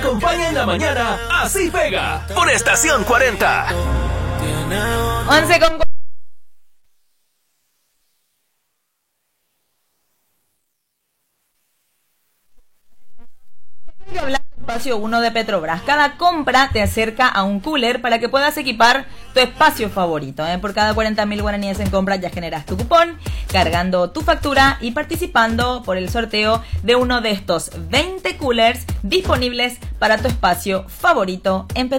acompaña en la mañana, así pega, por Estación 40. 11 con Espacio 1 de Petrobras. Cada compra te acerca a un cooler para que puedas equipar tu espacio favorito. Por cada 40.000 guaraníes en compra ya generas tu cupón, cargando tu factura y participando por el sorteo de uno de estos 20 coolers disponibles para tu espacio favorito en Petrobras.